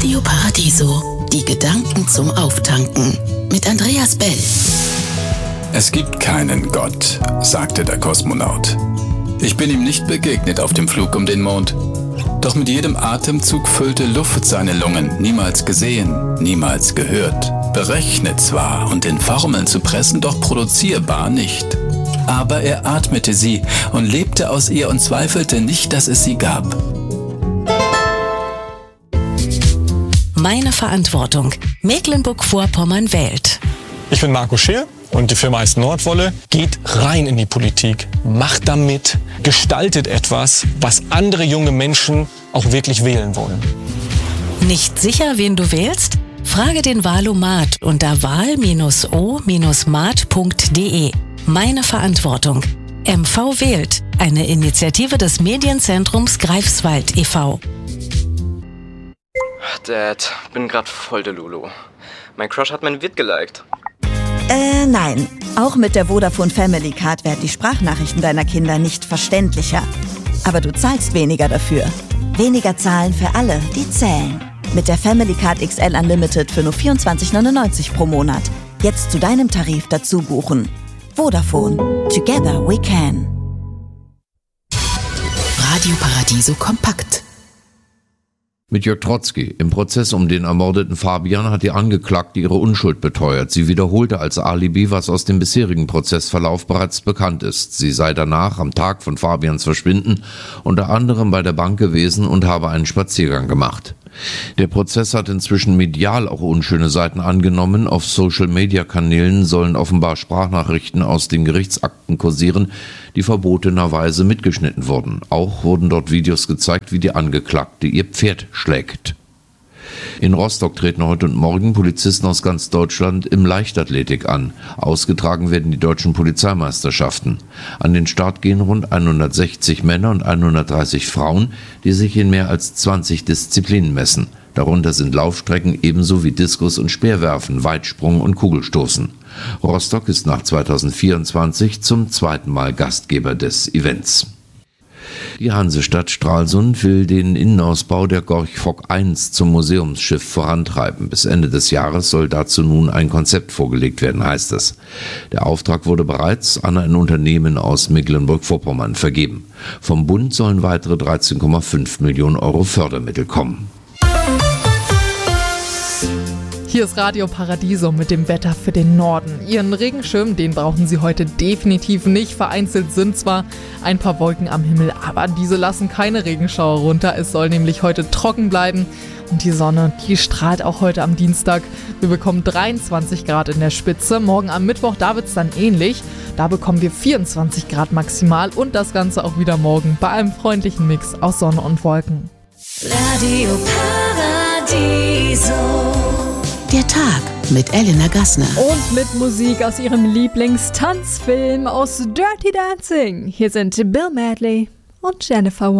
Radio Paradiso, die Gedanken zum Auftanken mit Andreas Bell. Es gibt keinen Gott, sagte der Kosmonaut. Ich bin ihm nicht begegnet auf dem Flug um den Mond. Doch mit jedem Atemzug füllte Luft seine Lungen, niemals gesehen, niemals gehört. Berechnet zwar und in Formeln zu pressen, doch produzierbar nicht. Aber er atmete sie und lebte aus ihr und zweifelte nicht, dass es sie gab. Meine Verantwortung. Mecklenburg-Vorpommern wählt. Ich bin Marco Scheer und die Firma heißt Nordwolle. Geht rein in die Politik, macht damit, gestaltet etwas, was andere junge Menschen auch wirklich wählen wollen. Nicht sicher, wen du wählst? Frage den Wahlomat unter wahl-o-mat.de. Meine Verantwortung. MV wählt. Eine Initiative des Medienzentrums Greifswald e.V. Dad, bin grad voll der Lulu. Mein Crush hat mein Vid geliked. Nein. Auch mit der Vodafone Family Card werden die Sprachnachrichten deiner Kinder nicht verständlicher. Aber du zahlst weniger dafür. Weniger zahlen für alle, die zählen. Mit der Family Card XL Unlimited für nur 24,99 pro Monat. Jetzt zu deinem Tarif dazu buchen. Vodafone. Together we can. Radio Paradiso kompakt. Mit Jörg Trotzki. Im Prozess um den ermordeten Fabian hat die Angeklagte ihre Unschuld beteuert. Sie wiederholte als Alibi, was aus dem bisherigen Prozessverlauf bereits bekannt ist. Sie sei danach, am Tag von Fabians Verschwinden, unter anderem bei der Bank gewesen und habe einen Spaziergang gemacht. Der Prozess hat inzwischen medial auch unschöne Seiten angenommen. Auf Social-Media-Kanälen sollen offenbar Sprachnachrichten aus den Gerichtsakten kursieren, die verbotenerweise mitgeschnitten wurden. Auch wurden dort Videos gezeigt, wie die Angeklagte ihr Pferd schlägt. In Rostock treten heute und morgen Polizisten aus ganz Deutschland im Leichtathletik an. Ausgetragen werden die deutschen Polizeimeisterschaften. An den Start gehen rund 160 Männer und 130 Frauen, die sich in mehr als 20 Disziplinen messen. Darunter sind Laufstrecken ebenso wie Diskus und Speerwerfen, Weitsprung und Kugelstoßen. Rostock ist nach 2024 zum zweiten Mal Gastgeber des Events. Die Hansestadt Stralsund will den Innenausbau der Gorch Fock I zum Museumsschiff vorantreiben. Bis Ende des Jahres soll dazu nun ein Konzept vorgelegt werden, heißt es. Der Auftrag wurde bereits an ein Unternehmen aus Mecklenburg-Vorpommern vergeben. Vom Bund sollen weitere 13,5 Millionen Euro Fördermittel kommen. Hier ist Radio Paradiso mit dem Wetter für den Norden. Ihren Regenschirm, den brauchen Sie heute definitiv nicht. Vereinzelt sind zwar ein paar Wolken am Himmel, aber diese lassen keine Regenschauer runter. Es soll nämlich heute trocken bleiben. Und die Sonne, die strahlt auch heute am Dienstag. Wir bekommen 23 Grad in der Spitze. Morgen am Mittwoch, da wird es dann ähnlich. Da bekommen wir 24 Grad maximal. Und das Ganze auch wieder morgen bei einem freundlichen Mix aus Sonne und Wolken. Radio Paradiso. Der Tag mit Elena Gassner. Und mit Musik aus ihrem Lieblingstanzfilm aus Dirty Dancing. Hier sind Bill Medley und Jennifer